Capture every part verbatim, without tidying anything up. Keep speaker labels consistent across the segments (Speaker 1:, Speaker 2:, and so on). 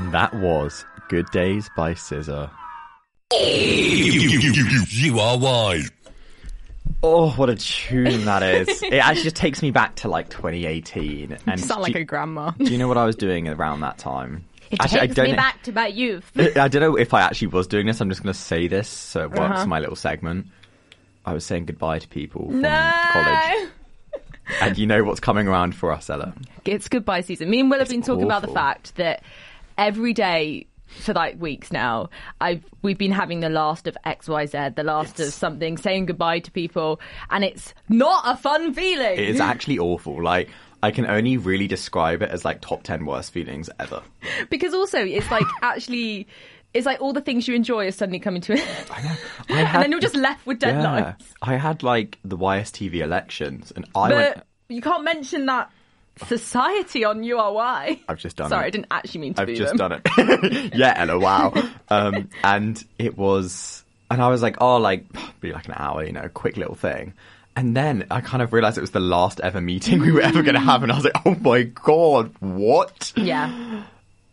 Speaker 1: And that was Good Days by S Z A.
Speaker 2: You are why.
Speaker 1: Oh, what a tune that is. It actually just takes me back to like twenty eighteen. And
Speaker 3: You sound like
Speaker 1: do,
Speaker 3: a grandma.
Speaker 1: Do you know what I was doing around that time?
Speaker 3: It
Speaker 1: actually,
Speaker 3: takes
Speaker 1: I don't
Speaker 3: me
Speaker 1: know,
Speaker 3: back to my youth.
Speaker 1: I don't know if I actually was doing this. I'm just going to say this so it works
Speaker 3: Uh-huh.
Speaker 1: in my little segment. I was saying goodbye to people from
Speaker 3: No.
Speaker 1: college. And you know what's coming around for us, Ella?
Speaker 3: It's goodbye season. Me and Will have
Speaker 1: It's
Speaker 3: been talking about the
Speaker 1: awful.
Speaker 3: fact that every day for like weeks now, I've we've been having the last of X Y Z, the last
Speaker 1: It's-
Speaker 3: of something, saying goodbye to people, and it's not a fun feeling.
Speaker 1: It is actually awful. Like, I can only really describe it as like top ten worst feelings ever.
Speaker 3: Because also it's like actually it's like all the things you enjoy are suddenly coming to an end.
Speaker 1: I know. I
Speaker 3: And
Speaker 1: had,
Speaker 3: then you're just left with deadlines.
Speaker 1: yeah, I had like the Y S T V elections, and I
Speaker 3: But
Speaker 1: went.
Speaker 3: you can't mention that society on U R Y.
Speaker 1: I've just done
Speaker 3: Sorry,
Speaker 1: it.
Speaker 3: I didn't actually mean to
Speaker 1: I've
Speaker 3: be
Speaker 1: just
Speaker 3: them.
Speaker 1: done it. Yeah, Ella, wow. Um, and it was, and I was like, oh, like, be like an hour, you know, quick little thing. And then I kind of realised it was the last ever meeting we were ever going to have, and I was like, oh my god, what?
Speaker 3: Yeah.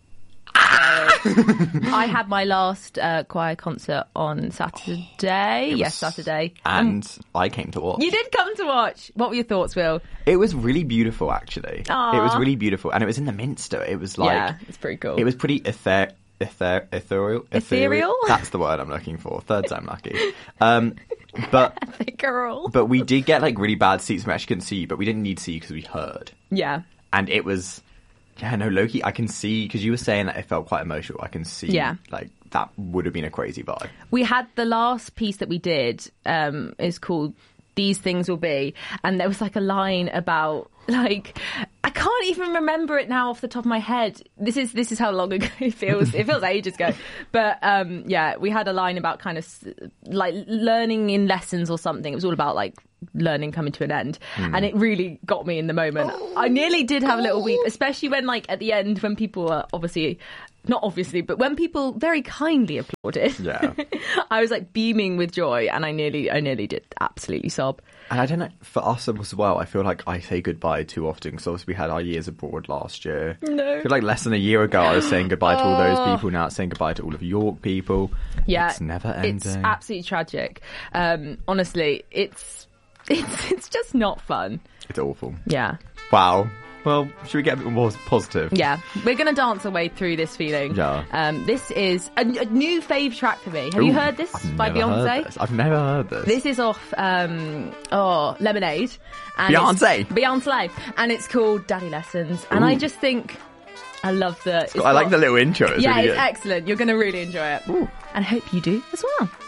Speaker 3: I had my last uh, choir concert on Saturday.
Speaker 1: was-
Speaker 3: yes, Saturday.
Speaker 1: And I came to watch.
Speaker 3: You did come to watch. What were your thoughts, Will?
Speaker 1: It was really beautiful, actually.
Speaker 3: Aw.
Speaker 1: It was really beautiful, and it was in the Minster. It was like,
Speaker 3: yeah, it's pretty cool.
Speaker 1: it was pretty ether- ether- ethereal.
Speaker 3: Ethereal?
Speaker 1: That's the word I'm looking for. Third time lucky. Um, but
Speaker 3: girl.
Speaker 1: but we did get like really bad seats. We actually couldn't see you, but we didn't need to see you because we heard.
Speaker 3: Yeah.
Speaker 1: And it was, yeah, no, Loki, I can see, because you were saying that it felt quite emotional. I can see,
Speaker 3: Yeah.
Speaker 1: like, that would have been a crazy vibe.
Speaker 3: We had the last piece that we did um, is called These Things Will Be. And there was like a line about, like, I can't even remember it now off the top of my head. This is this is how long ago it feels. It feels ages ago. But um, yeah, we had a line about kind of s- like learning in lessons or something. It was all about like learning coming to an end. And it really got me in the moment. I nearly did have a little weep, especially when like at the end when people were obviously... Not obviously, but when people very kindly applauded,
Speaker 1: Yeah.
Speaker 3: I was like beaming with joy, and I nearly, I nearly did absolutely sob.
Speaker 1: And I don't know, for us as well, I feel like I say goodbye too often, because obviously we had our years abroad last year.
Speaker 3: No.
Speaker 1: I feel like less than a year ago I was saying goodbye to all those people, now it's saying goodbye to all of York people.
Speaker 3: Yeah,
Speaker 1: It's never ending.
Speaker 3: It's absolutely tragic. Um, honestly, it's it's it's just not fun.
Speaker 1: It's awful.
Speaker 3: Yeah,
Speaker 1: Wow. Well, should we get a bit more positive?
Speaker 3: yeah. We're gonna dance our way through this feeling.
Speaker 1: Yeah.
Speaker 3: Um, this is a, a new fave track for me. Have you
Speaker 1: Ooh,
Speaker 3: heard this
Speaker 1: I've
Speaker 3: by
Speaker 1: never
Speaker 3: Beyonce?
Speaker 1: heard this. I've never heard this.
Speaker 3: This is off um, oh Lemonade. And
Speaker 1: Beyonce.
Speaker 3: it's- Beyonce, and it's called Daddy Lessons. And I
Speaker 1: Ooh.
Speaker 3: just think I love the. It's
Speaker 1: I like
Speaker 3: got-
Speaker 1: the little intro. It's
Speaker 3: yeah,
Speaker 1: really
Speaker 3: it's
Speaker 1: good.
Speaker 3: excellent. You're going to really enjoy it,
Speaker 1: Ooh.
Speaker 3: and I hope you do as well.